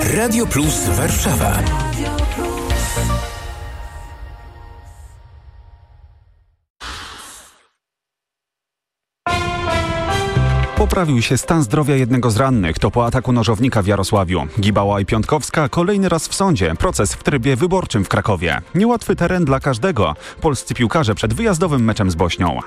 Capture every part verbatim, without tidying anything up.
Radio Plus Warszawa. Poprawił się stan zdrowia jednego z rannych. To po ataku nożownika w Jarosławiu. Gibała i Piątkowska kolejny raz w sądzie. Proces w trybie wyborczym w Krakowie. Niełatwy teren dla każdego. Polscy piłkarze przed wyjazdowym meczem z Bośnią.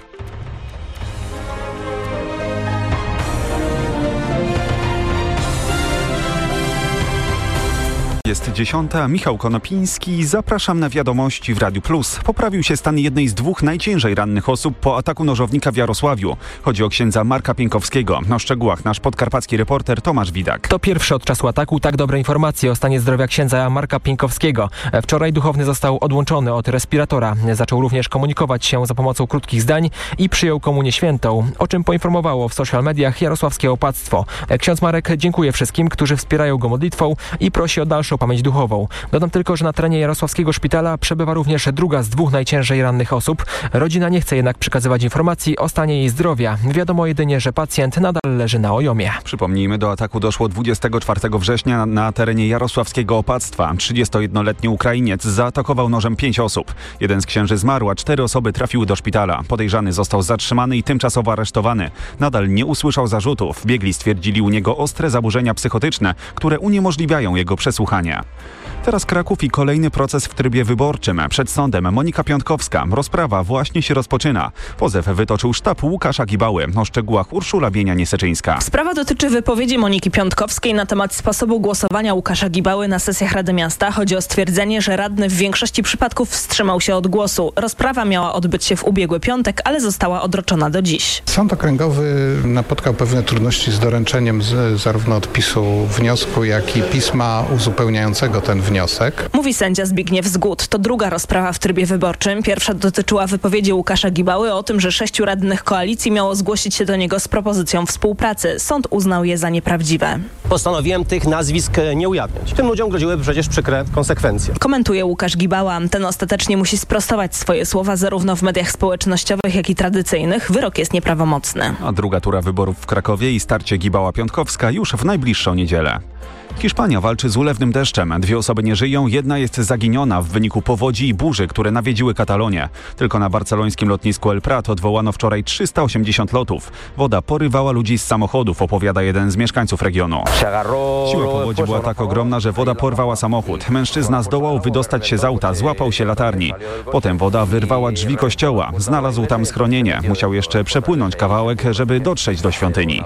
Jest dziesiąta. Michał Konopiński. Zapraszam na wiadomości w Radiu Plus. Poprawił się stan jednej z dwóch najciężej rannych osób po ataku nożownika w Jarosławiu. Chodzi o księdza Marka Pienkowskiego. Na szczegółach nasz podkarpacki reporter Tomasz Widak. To pierwszy od czasu ataku tak dobre informacje o stanie zdrowia księdza Marka Pienkowskiego. Wczoraj duchowny został odłączony od respiratora. Zaczął również komunikować się za pomocą krótkich zdań i przyjął komunię świętą, o czym poinformowało w social mediach jarosławskie opactwo. Ksiądz Marek dziękuję wszystkim, którzy wspierają go modlitwą i prosi o dalszą pamięć duchową. Dodam tylko, że na terenie jarosławskiego szpitala przebywa również druga z dwóch najciężej rannych osób. Rodzina nie chce jednak przekazywać informacji o stanie jej zdrowia. Wiadomo jedynie, że pacjent nadal leży na ojomie. Przypomnijmy, do ataku doszło dwudziestego czwartego września na, na terenie jarosławskiego opactwa. trzydziestojednoletni Ukrainiec zaatakował nożem pięć osób. Jeden z księży zmarł, a cztery osoby trafiły do szpitala. Podejrzany został zatrzymany i tymczasowo aresztowany. Nadal nie usłyszał zarzutów. Biegli stwierdzili u niego ostre zaburzenia psychotyczne, które uniemożliwiają jego przesłuchanie. Teraz Kraków i kolejny proces w trybie wyborczym. Przed sądem Monika Piątkowska. Rozprawa właśnie się rozpoczyna. Pozew wytoczył sztab Łukasza Gibały. O szczegółach Urszula Bienia-Nieseczyńska. Sprawa dotyczy wypowiedzi Moniki Piątkowskiej na temat sposobu głosowania Łukasza Gibały na sesjach Rady Miasta. Chodzi o stwierdzenie, że radny w większości przypadków wstrzymał się od głosu. Rozprawa miała odbyć się w ubiegły piątek, ale została odroczona do dziś. Sąd okręgowy napotkał pewne trudności z doręczeniem z, zarówno odpisu wniosku, jak i pisma uzupełniającego ten wniosek. Mówi sędzia Zbigniew Zgód. To druga rozprawa w trybie wyborczym. Pierwsza dotyczyła wypowiedzi Łukasza Gibały o tym, że sześciu radnych koalicji miało zgłosić się do niego z propozycją współpracy. Sąd uznał je za nieprawdziwe. Postanowiłem tych nazwisk nie ujawniać. Tym ludziom groziły przecież przykre konsekwencje. Komentuje Łukasz Gibała. Ten ostatecznie musi sprostować swoje słowa zarówno w mediach społecznościowych, jak i tradycyjnych. Wyrok jest nieprawomocny. A druga tura wyborów w Krakowie i starcie Gibała-Piątkowska już w najbliższą niedzielę. Hiszpania walczy z ulewnym deszczem. Dwie osoby nie żyją, jedna jest zaginiona w wyniku powodzi i burzy, które nawiedziły Katalonię. Tylko na barcelońskim lotnisku El Prat odwołano wczoraj trzysta osiemdziesiąt lotów. Woda porywała ludzi z samochodów, opowiada jeden z mieszkańców regionu. Siła powodzi była tak ogromna, że woda porwała samochód. Mężczyzna zdołał wydostać się z auta, złapał się latarni. Potem woda wyrwała drzwi kościoła. Znalazł tam schronienie. Musiał jeszcze przepłynąć kawałek, żeby dotrzeć do świątyni.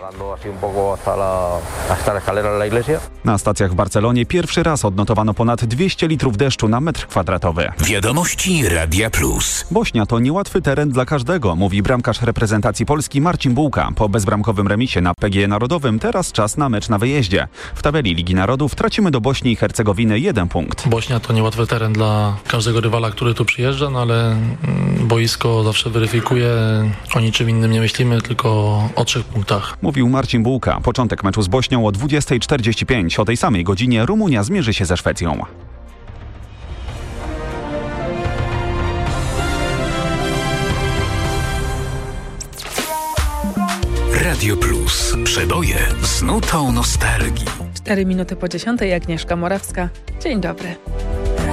Na stacjach w Barcelonie pierwszy raz odnotowano ponad dwieście litrów deszczu na metr kwadratowy. Wiadomości Radia Plus. Bośnia to niełatwy teren dla każdego, mówi bramkarz reprezentacji Polski Marcin Bułka. Po bezbramkowym remisie na P G E Narodowym teraz czas na mecz na wyjeździe. W tabeli Ligi Narodów tracimy do Bośni i Hercegowiny jeden punkt. Bośnia to niełatwy teren dla każdego rywala, który tu przyjeżdża, no ale boisko zawsze weryfikuje. O niczym innym nie myślimy, tylko o trzech punktach. Mówił Marcin Bułka. Początek meczu z Bośnią o dwudziesta czterdzieści pięć. O tej samej godzinie Rumunia zmierzy się ze Szwecją. Radio Plus. Przeboje z nutą nostalgii. Cztery minuty po dziesiątej. Agnieszka Morawska. Dzień dobry.